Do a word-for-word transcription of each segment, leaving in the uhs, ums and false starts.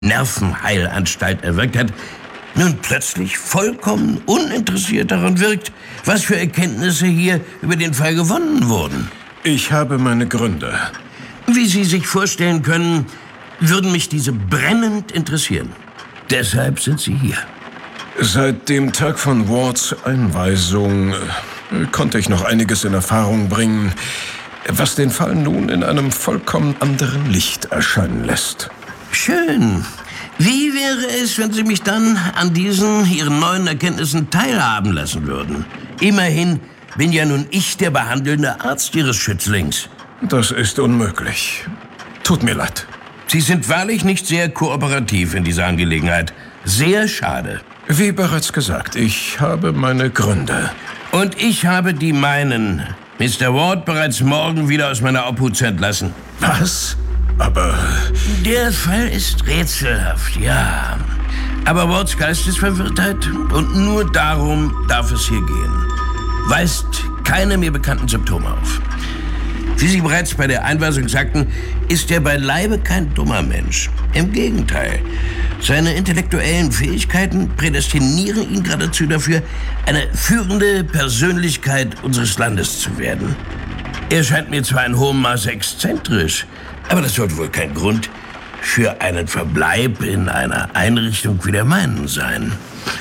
Nervenheilanstalt erwirkt hat, nun plötzlich vollkommen uninteressiert daran wirkt, was für Erkenntnisse hier über den Fall gewonnen wurden. Ich habe meine Gründe. Wie Sie sich vorstellen können, würden mich diese brennend interessieren. Deshalb sind Sie hier. Seit dem Tag von Wards Einweisung äh, konnte ich noch einiges in Erfahrung bringen, was den Fall nun in einem vollkommen anderen Licht erscheinen lässt. Schön. Wie wäre es, wenn Sie mich dann an diesen Ihren neuen Erkenntnissen teilhaben lassen würden? Immerhin bin ja nun ich der behandelnde Arzt Ihres Schützlings. Das ist unmöglich. Tut mir leid. Sie sind wahrlich nicht sehr kooperativ in dieser Angelegenheit. Sehr schade. Wie bereits gesagt, ich habe meine Gründe. Und ich habe die meinen. Mister Ward bereits morgen wieder aus meiner Obhut zu entlassen. Was? Aber... Der Fall ist rätselhaft, ja. Aber Wards Geistesverwirrtheit und nur darum darf es hier gehen. Weist keine mir bekannten Symptome auf. Wie Sie bereits bei der Einweisung sagten, ist er beileibe kein dummer Mensch. Im Gegenteil. Seine intellektuellen Fähigkeiten prädestinieren ihn geradezu dafür, eine führende Persönlichkeit unseres Landes zu werden. Er scheint mir zwar in hohem Maße exzentrisch, aber das sollte wohl kein Grund für einen Verbleib in einer Einrichtung wie der meinen sein.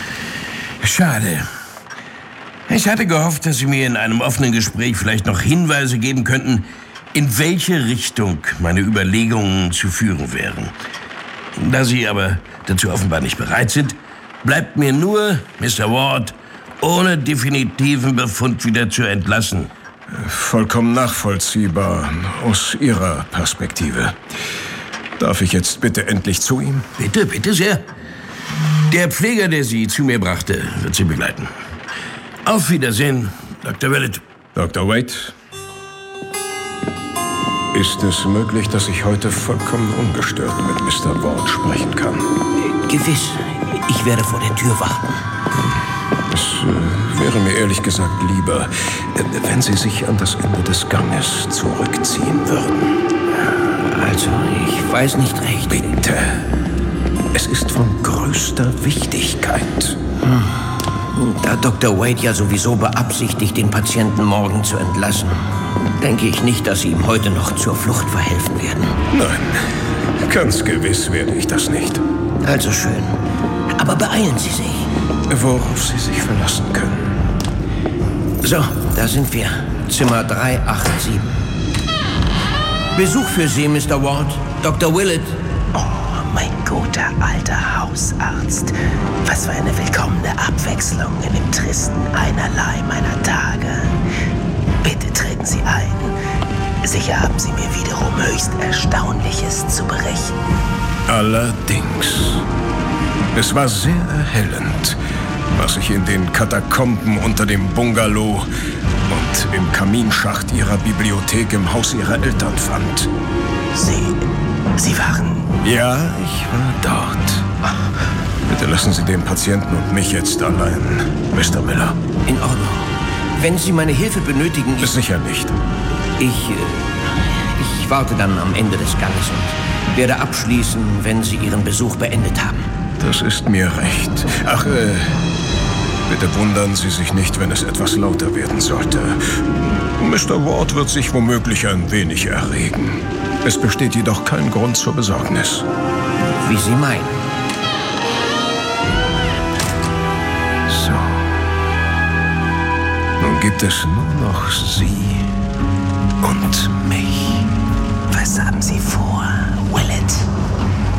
Schade. Ich hatte gehofft, dass Sie mir in einem offenen Gespräch vielleicht noch Hinweise geben könnten, in welche Richtung meine Überlegungen zu führen wären. Da Sie aber dazu offenbar nicht bereit sind, bleibt mir nur, Mister Ward, ohne definitiven Befund wieder zu entlassen. Vollkommen nachvollziehbar aus Ihrer Perspektive. Darf ich jetzt bitte endlich zu ihm? Bitte, bitte sehr. Der Pfleger, der Sie zu mir brachte, wird Sie begleiten. Auf Wiedersehen, Doktor Willett. Doktor Wade, ist es möglich, dass ich heute vollkommen ungestört mit Mister Ward sprechen kann? Gewiss. Ich werde vor der Tür warten. Es äh, wäre mir ehrlich gesagt lieber, äh, wenn Sie sich an das Ende des Ganges zurückziehen würden. Also, ich weiß nicht recht. Bitte. Es ist von größter Wichtigkeit. Hm. Da Doktor Wade ja sowieso beabsichtigt, den Patienten morgen zu entlassen, denke ich nicht, dass Sie ihm heute noch zur Flucht verhelfen werden. Nein, ganz gewiss werde ich das nicht. Also schön. Aber beeilen Sie sich. Worauf Sie sich verlassen können. So, da sind wir. Zimmer drei acht sieben. Besuch für Sie, Mister Ward. Doktor Willett. Oh, mein guter alter Hausarzt. Was für eine willkommene Abwechslung in dem tristen Einerlei meiner Tage. Bitte treten Sie ein. Sicher haben Sie mir wiederum höchst Erstaunliches zu berichten. Allerdings. Es war sehr erhellend, was ich in den Katakomben unter dem Bungalow und im Kaminschacht Ihrer Bibliothek im Haus Ihrer Eltern fand. Sie... Sie waren... Ja, ich war dort. Bitte lassen Sie den Patienten und mich jetzt allein, Mister Miller. In Ordnung. Wenn Sie meine Hilfe benötigen... Ich, Sicher nicht. Ich... Ich warte dann am Ende des Ganges und werde abschließen, wenn Sie Ihren Besuch beendet haben. Das ist mir recht. Ach, äh... bitte wundern Sie sich nicht, wenn es etwas lauter werden sollte. Mister Ward wird sich womöglich ein wenig erregen. Es besteht jedoch kein Grund zur Besorgnis. Wie Sie meinen. So. Nun gibt es nur noch Sie und mich.